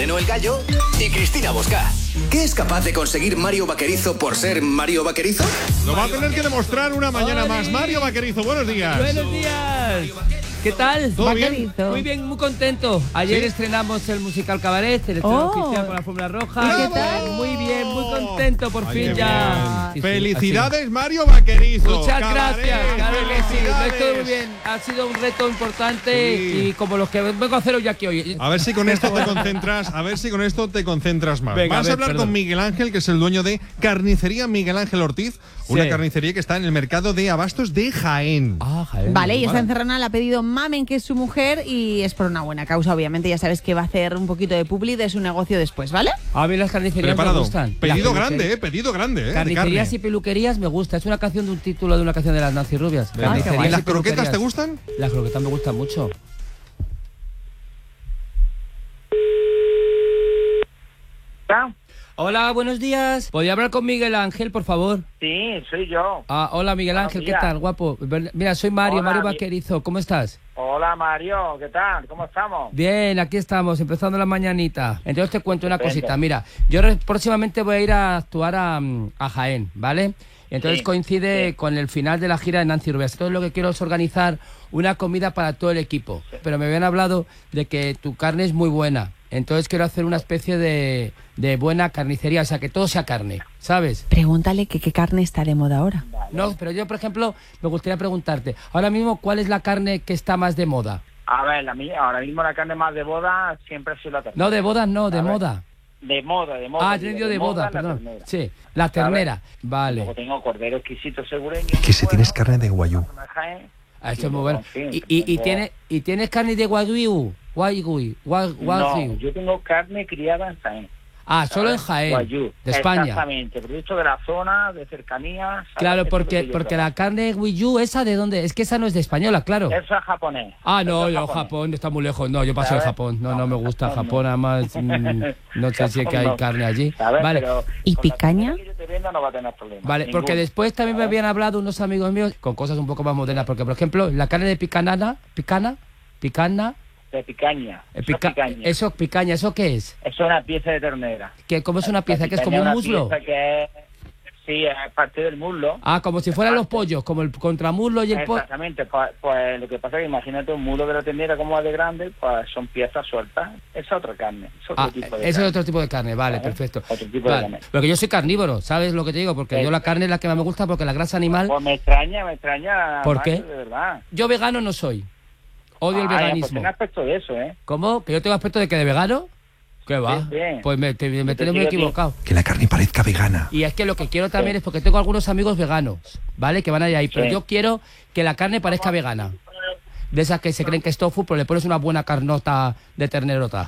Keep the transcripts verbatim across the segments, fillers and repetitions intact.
Moreno el Gallo y Cristina Bosca. ¿Qué es capaz de conseguir Mario Vaquerizo por ser Mario Vaquerizo? Lo va a tener que demostrar una mañana más. Mario Vaquerizo, buenos días. Buenos días. ¿Qué tal? ¿Todo bien? Muy bien, muy contento. Ayer ¿Sí? estrenamos el musical Cabaret, el estreno Oh. oficial con la Fórmula Roja. ¿Qué tal? Muy bien, muy contento, por Ay, fin qué ya. bien. Felicidades, Mario Vaquerizo. Muchas Cabaret, gracias, claro que sí. Lo he hecho felicidades. muy bien. Ha sido un reto importante Sí. y como los que vengo a hacer hoy aquí hoy. A ver si con esto te concentras, a ver si con esto te concentras más. Venga, Vas a, a ver, hablar perdón. con Miguel Ángel, que es el dueño de Carnicería Miguel Ángel Ortiz, una Sí. carnicería que está en el mercado de abastos de Jaén. Ah, Jaén. Vale, y esta Vale. encerrona le ha pedido Mamen, que es su mujer, y es por una buena causa, obviamente. Ya sabes que va a hacer un poquito de publi de su negocio después, ¿vale? A mí las carnicerías me Preparado. gustan. Pedido Las grande, peluquerías- eh, pedido grande, eh. de Carnicerías carne. y peluquerías me gusta. Es una canción de un título de una canción de las Nancy Rubias. Venga. Carnicerías ¿Y las y croquetas peluquerías. te gustan? Las croquetas me gustan mucho. Hola, buenos días. ¿Podría hablar con Miguel Ángel, por favor? Sí, soy yo. Ah, hola, Miguel Buenos Ángel, ¿qué días. tal, guapo? Mira, soy Mario, Hola, Mario mi- Vaquerizo. ¿Cómo estás? Hola Mario, ¿qué tal? ¿Cómo estamos? Bien, aquí estamos, empezando la mañanita. Entonces te cuento una Estupendo. cosita. Mira, yo re- próximamente voy a ir a actuar a, mm, a Jaén, ¿vale? Entonces Sí, coincide sí. con el final de la gira de Nancy Rubias. Entonces lo que quiero es organizar una comida para todo el equipo. Pero me habían hablado de que tu carne es muy buena. Entonces quiero hacer una especie de, de buena carnicería, o sea, que todo sea carne, ¿sabes? Pregúntale que qué carne está de moda ahora. No, pero yo, por ejemplo, me gustaría preguntarte, ahora mismo, ¿cuál es la carne que está más de moda? A ver, la mía, ahora mismo la carne más de boda siempre ha sido la ternera. No, de bodas no, de A ver. moda. De moda, de moda. Ah, digo, he entendido de boda, la perdón. ternera. Sí, la ternera. Luego Vale. tengo cordero exquisito segureño. Que si tienes carne de guayú. Ah, esto Y es muy luego, bueno. en fin, ¿Y, y, y, tengo- tiene, ¿Y tienes carne de wagyu? Wagyu, wa- No, wagyu. yo tengo carne criada en Jaén. Ah, solo en ¿sabes? Jaén, Guayú. de España. Exactamente, producto de la zona, de cercanía. ¿sabes? Claro, Eso es lo porque, que yo porque trabajo. la carne wagyu, ¿esa de dónde? Es que esa no es de española, claro. Eso es japonés. Ah, no, Eso es yo japonés. Japón está muy lejos. No, yo paso de ¿Sabes? Japón. No, no No, me gusta Japón Japón, no. además. mm, no sé si es que hay No. carne allí. ¿Sabes? Vale. Pero ¿Y con la picaña? ternera que yo te venda no va a tener problema. Vale, porque Ninguno. después también me ¿Sabes? habían hablado unos amigos míos con cosas un poco más modernas. Porque, por ejemplo, la carne de picanana, picana, picana, De picaña. eh, Eso es pica- picaña. eso, picaña, ¿eso qué es? Eso es una pieza de ternera. ¿Qué, ¿Cómo es una La pieza? ¿Que es picaña como un una muslo? pieza que es, sí, es parte del muslo. Ah, como si fueran los pollos, como el contramuslo y el pollo. Exactamente, pues, pues lo que pasa es que imagínate un muslo de la ternera como es de grande, pues son piezas sueltas. Esa es otra carne, es otro Ah, tipo de ese es carne. otro tipo de carne, vale, ¿Vale? perfecto. Otro tipo de Vale. carne. Porque yo soy carnívoro, ¿sabes lo que te digo? Porque Sí. yo la carne es la que más me gusta porque la grasa animal. Pues me extraña, me extraña. ¿Por Mario, qué? De verdad. Yo vegano no soy. Odio el Ah, ya, pues veganismo. tiene aspecto de eso, ¿eh? ¿Cómo? ¿Que yo tengo aspecto de que de vegano? ¿Qué va? Sí, sí. Pues me, te- me Yo te tengo muy sigo a ti. equivocado. Que la carne parezca vegana. Y es que lo que quiero también es porque tengo algunos amigos veganos, ¿vale? Que van a ir ahí. Pero Sí. yo quiero que la carne parezca vegana. De esas que se creen que es tofu, pero le pones una buena carnota de ternerota.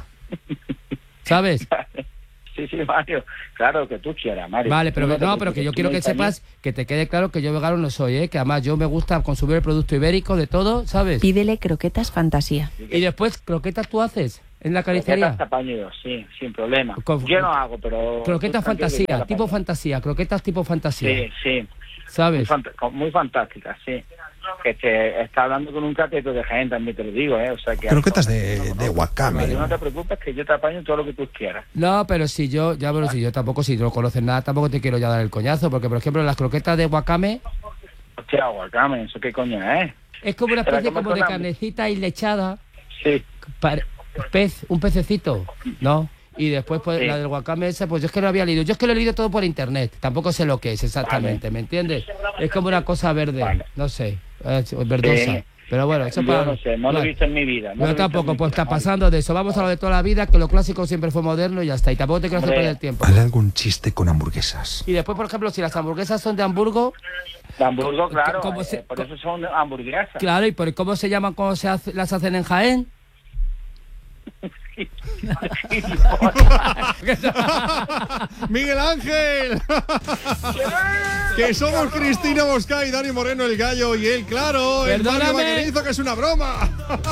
¿Sabes? Sí, sí, Mario. Claro que tú quieras, Mario. Vale, pero Tú no, te pero preocupes, que yo tú quiero no que estás sepas, que te quede claro que yo vegano no soy, ¿eh? Que además yo me gusta consumir el producto ibérico de todo, ¿sabes? Pídele croquetas fantasía. Y después, ¿croquetas tú haces en la Croquetas carnicería? tapaño yo, sí, sin problema. Con- Yo no hago, pero... Croquetas tú tranquilo que yo fantasía, la tipo pago. fantasía, croquetas tipo fantasía, Sí, sí. Muy, ¿sabes? fant- muy fantástica, sí. Que te está hablando con un cateto de gente, también te lo digo, ¿eh? O sea que... Croquetas de, de wakame. Mario, no te preocupes que yo te apaño todo lo que tú quieras. No, pero si yo, ya bueno, si yo tampoco, si no conoces nada, tampoco te quiero ya dar el coñazo, porque por ejemplo las croquetas de wakame Hostia, guacame, ¿eso qué coño es? es como una Pero especie ¿cómo como de suena? carnecita y lechada, Sí. pare- pez, un pececito, ¿no? Y después pues Sí. la del wakame esa, pues yo es que no había leído, yo es que lo he leído todo por internet, tampoco sé lo que es exactamente, ¿me entiendes? Es como una cosa verde, Vale. no sé, eh, verdosa. Sí. Pero bueno, eso Yo para... no sé, no lo he Vale. visto en mi vida. No lo he Yo visto en tampoco, mi pues vida, está Mario. pasando de eso. Vamos a lo de toda la vida, que lo clásico siempre fue moderno y ya está. Y tampoco te quiero hacer Hombre. perder tiempo. Hazle algún chiste con hamburguesas. Y después, por ejemplo, si las hamburguesas son de Hamburgo, De Hamburgo, claro, ¿Cómo eh, se- por eso son hamburguesas. claro, ¿y por cómo se llaman cuando se hace- las hacen en Jaén? ¡Miguel Ángel! Que somos Cristina Bosca y Dani Moreno el Gallo y él, claro, el Mario Perdóname. Vaquerizo, que es una broma.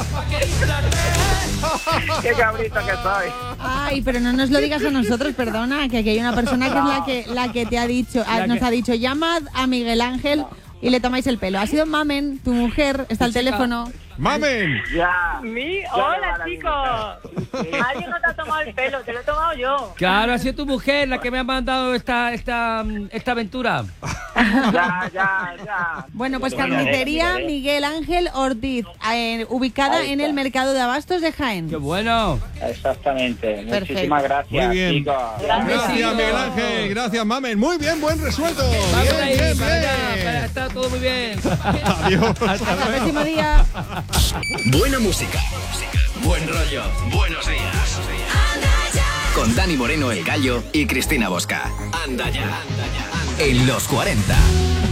¡Qué cabrito que soy! Ay, pero no nos lo digas a nosotros, perdona, que aquí hay una persona que es la que, la que te ha dicho, ah, La nos que- ha dicho, llamad a Miguel Ángel y le tomáis el pelo. Ha sido Mamen, tu mujer, está al Chica, teléfono. Mamen. Ya. Mi, Ya me va hola la chicos. Nadie no te ha tomado el pelo, te lo he tomado yo. Claro, ha sido tu mujer la que me ha mandado esta, esta, esta aventura. Ya, ya, ya. Bueno, pues Lo miraré, carnicería miraré. Miguel Ángel Ortiz, eh, ubicada Ahí en el está. mercado de abastos de Jaén. ¡Qué bueno! Exactamente. Perfecto. Muchísimas gracias, Muy bien. chicos. Gracias, Besitos. Miguel Ángel. Gracias, Mamen. Muy bien, buen resuelto. Vamos Bien, ahí, bien, para allá, para- bien. está todo muy bien. Adiós. Hasta el próximo día. Buena música. Buen rollo. Buenos días. Con Dani Moreno, el Gallo, y Cristina Bosca. Anda ya. En los cuarenta.